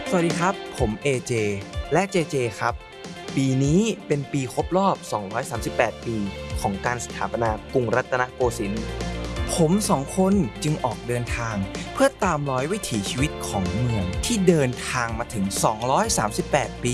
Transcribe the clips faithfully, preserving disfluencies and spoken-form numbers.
สวัสดีครับผม เอ เจ และ เจ เจ ครับปีนี้เป็นปีครบรอบสองร้อยสามสิบแปดปีของการสถาปนากรุงรัตนโกสินทร์ผมสองคนจึงออกเดินทางเพื่อตามรอยวิถีชีวิตของเมืองที่เดินทางมาถึงสองร้อยสามสิบแปดปี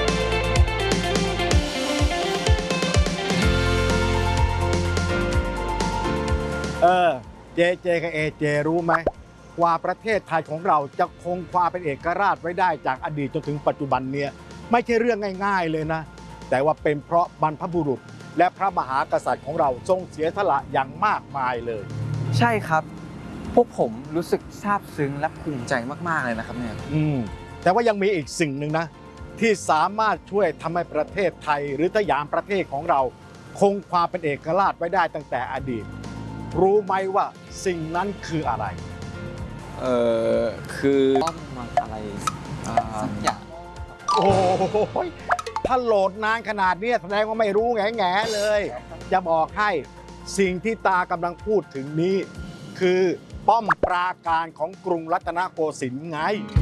เออ เจ เจ กับ เอ เจ รู้ไหมว่าประเทศไทยของเราจะคงความเป็นเอกราชไว้ได้จากอดีตจนถึงปัจจุบันเนี่ยไม่ใช่เรื่องง่ายๆเลยนะแต่ว่าเป็นเพราะบรรพบุรุษและพระมหากษัตริย์ของเราทรงเสียสละอย่างมากมายเลยใช่ครับพวกผมรู้สึกซาบซึ้งและภูมิใจมากๆเลยนะครับเนี่ยอืมแต่ว่ายังมีอีกสิ่งหนึ่งนะที่สามารถช่วยทำให้ประเทศไทยหรือสยามประเทศของเราคงความเป็นเอกราชไว้ได้ตั้งแต่อดีตรู้ไหมว่าสิ่งนั้นคืออะไรเออคือต้องมาอะไรสักอย่างโอ้โหถ้าโหลดนานขนาดนี้แสดงว่าไม่รู้แง่แง่เลย จะบอกให้สิ่งที่ตากำลังพูดถึงนี้ คือป้อมปราการของกรุงรัตนโกสินทร์ไง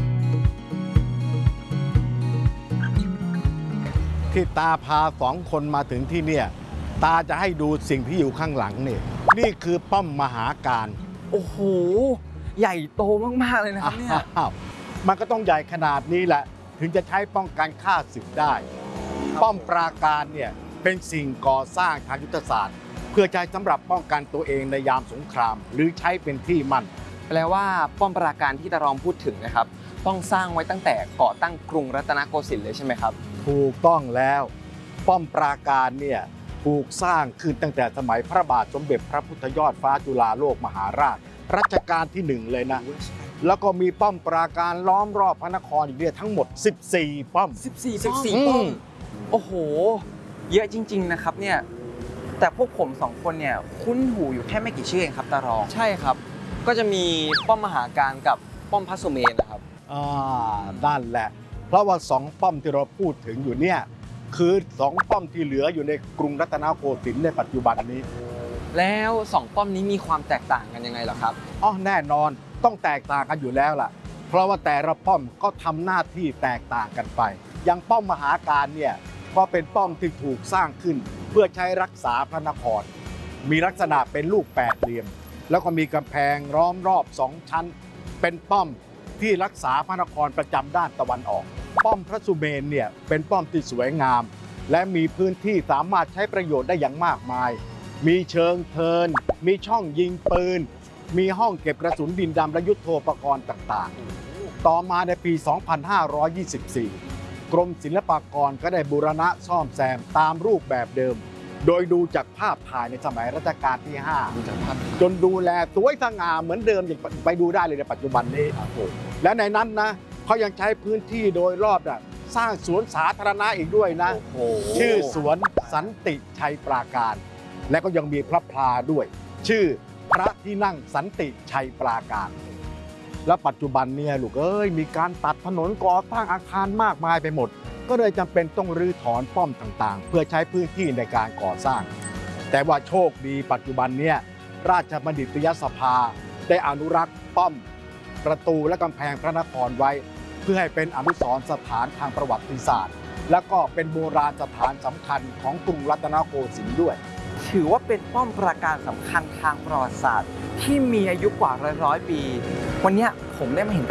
ที่ตาพาสองคนมาถึงที่เนี่ยตาจะให้ดูสิ่งที่อยู่ข้างหลังนี่นี่คือป้อมมหาการโอ้โหใหญ่โตมากๆเลยนะครับเนี่ยมันก็ต้องใหญ่ขนาดนี้แหละถึงจะใช้ป้องกันข้าศึกได้ป้อมปราการเนี่ยเป็นสิ่งก่อสร้างทางยุทธศาสตร์เพื่อใช้สำหรับป้องกันตัวเองในยามสงครามหรือใช้เป็นที่มั่นแปลว่าป้อมปราการที่ตารองพูดถึงนะครับต้องสร้างไว้ตั้งแต่ก่อตั้งกรุงรัตนโกสินทร์เลยใช่ไหมครับถูกต้องแล้วป้อมปราการเนี่ยถูกสร้างขึ้นตั้งแต่สมัยพระบาทสมเด็จพระพุทธยอดฟ้าจุฬาโลกมหาราชรัชกาลที่หนึ่งเลยนะแล้วก็มีป้อมปราการล้อมรอบพระนครอยู่เนี่ยทั้งหมดสิบสี่ป้อมสิบสี่ สิบสี่ป้อมโอ้โหเยอะจริงๆนะครับเนี่ยแต่พวกผมสองคนเนี่ยคุ้นหูอยู่แค่ไม่กี่ชื่อเองครับตารองใช่ครับก็จะมีป้อมมหาการกับป้อมพระสุเมนนะครับอ่านั่นแหละเพราะว่าสองป้อมที่เราพูดถึงอยู่เนี่ยคือสองป้อมที่เหลืออยู่ในกรุงรัตนโกสินทร์ในปัจจุบันนี้แล้วสองป้อมนี้มีความแตกต่างกันยังไงล่ะครับอ๋อแน่นอนต้องแตกต่างกันอยู่แล้วล่ะเพราะว่าแต่ละป้อมก็ทำหน้าที่แตกต่างกันไปอย่างป้อมมหาการเนี่ยก็เป็นป้อมที่ถูกสร้างขึ้นเพื่อใช้รักษาพระนครมีลักษณะเป็นลูกแปดเหลี่ยมแล้วก็มีกำแพงล้อมรอบสองชั้นเป็นป้อมที่รักษาพระนครประจำด้านตะวันออกป้อมพระสุเมนเนี่ยเป็นป้อมที่สวยงามและมีพื้นที่สามารถใช้ประโยชน์ได้อย่างมากมายมีเชิงเทินมีช่องยิงปืนมีห้องเก็บกระสุนดินดำและยุทโธปกรณ์ต่างๆต่อมาในปี สองพันห้าร้อยยี่สิบสี่ กรมศิลปากรก็ได้บูรณะซ่อมแซมตามรูปแบบเดิมโดยดูจากภาพถ่ายในสมัยรัชกาลที่ห้าจนดูแลสวยสง่าเหมือนเดิมอย่างไปดูได้เลยในปัจจุบันนี้และในนั้นนะเขายังใช้พื้นที่โดยรอบนะสร้างสวนสาธารณะอีกด้วยนะชื่อสวนสันติชัยปราการและก็ยังมีพระพลาด้วยชื่อพระที่นั่งสันติชัยปราการและปัจจุบันเนี่ยลูกเอ้ยมีการตัดถนนก่อสร้างอาคารมากมายไปหมดก็เลยจำเป็นต้องรื้อถอนป้อมต่างๆเพื่อใช้พื้นที่ในการก่อสร้างแต่ว่าโชคดีปัจจุบันเนี่ยราชบัณฑิตยสภาได้อนุรักษ์ป้อมประตูและกำแพงพระนครไว้เพื่อให้เป็นอนุสรณ์สถานทางประวัติศาสตร์และก็เป็นโบราณสถานสำคัญของกรุงรัตนโกสินทร์ด้วยถือว่าเป็นป้อมปราการสำคัญทางประวัติศาสตร์ที่มีอายุกว่าร้อยๆปีวันนี้ผมได้มาเห็น